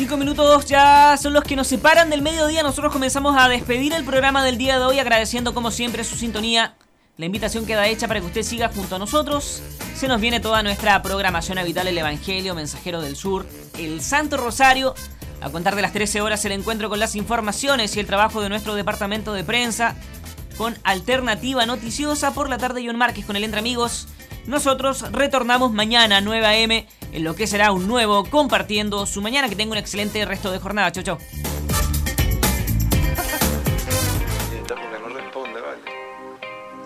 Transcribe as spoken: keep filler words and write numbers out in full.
Cinco minutos ya son los que nos separan del mediodía. Nosotros comenzamos a despedir el programa del día de hoy, agradeciendo como siempre su sintonía. La invitación queda hecha para que usted siga junto a nosotros. Se nos viene toda nuestra programación habitual: el Evangelio, Mensajero del Sur, el Santo Rosario. A contar de las trece horas, el encuentro con las informaciones y el trabajo de nuestro departamento de prensa con Alternativa Noticiosa. Por la tarde, John Márquez con el Entre Amigos. Nosotros retornamos mañana a nueve a eme en lo que será un nuevo Compartiendo su Mañana. Que tenga un excelente resto de jornada. Chau, chau.